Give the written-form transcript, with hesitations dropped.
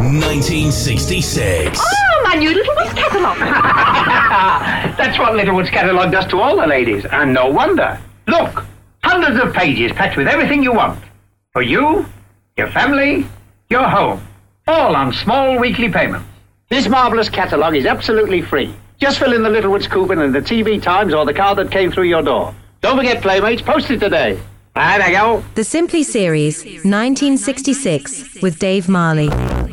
1966. Oh, my new Littlewood's catalogue. That's what Littlewood's catalogue does to all the ladies, and no wonder. Look, hundreds of pages packed with everything you want. For you, your family, your home. All on small weekly payments. This marvellous catalogue is absolutely free. Just fill in the Littlewood's coupon in the TV Times or the card that came through your door. Don't forget, Playmates, post it today. There they go. The Simply Series, 1966, with Dave Marley.